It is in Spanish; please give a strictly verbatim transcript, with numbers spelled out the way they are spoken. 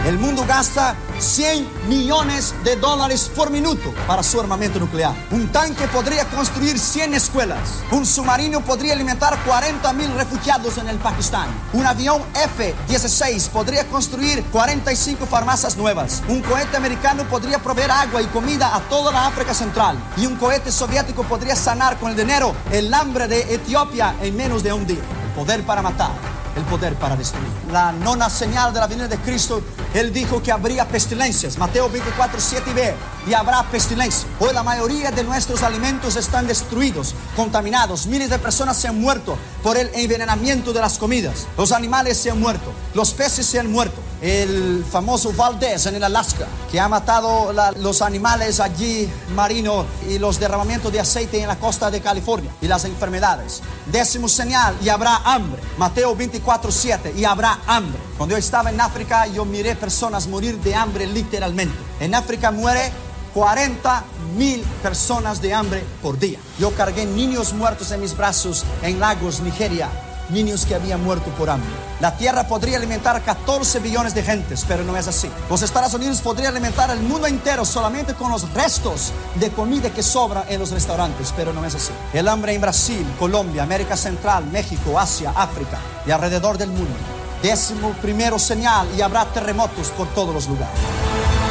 El mundo gasta cien millones de dólares por minuto para su armamento nuclear. Un tanque podría construir cien escuelas. Un submarino podría alimentar cuarenta mil refugiados en el Pakistán. Un avión F dieciséis podría construir cuarenta y cinco farmacias nuevas. Un cohete americano podría proveer agua y comida a toda la África Central. Y un cohete soviético podría sanar con el dinero el hambre de Etiopía en menos de un día. El poder para matar, el poder para destruir. La nona señal de la venida de Cristo, Él dijo que habría pestilencias. Mateo veinticuatro, siete b. Y habrá pestilencia. Hoy la mayoría de nuestros alimentos están destruidos, contaminados. Miles de personas se han muerto por el envenenamiento de las comidas. Los animales se han muerto. Los peces se han muerto. El famoso Valdez en el Alaska, que ha matado la, los animales allí marinos, y los derramamientos de aceite en la costa de California, y las enfermedades. Décimo señal, y habrá hambre. Mateo veinticuatro, siete. Y habrá hambre. Cuando yo estaba en África, yo miré personas morir de hambre literalmente. En África muere cuarenta mil personas de hambre por día. Yo cargué niños muertos en mis brazos en Lagos, Nigeria. Niños que habían muerto por hambre. La tierra podría alimentar catorce billones de gentes, pero no es así. Los Estados Unidos podrían alimentar el mundo entero solamente con los restos de comida que sobra en los restaurantes, pero no es así. El hambre en Brasil, Colombia, América Central, México, Asia, África y alrededor del mundo. Décimo primero señal, y habrá terremotos por todos los lugares.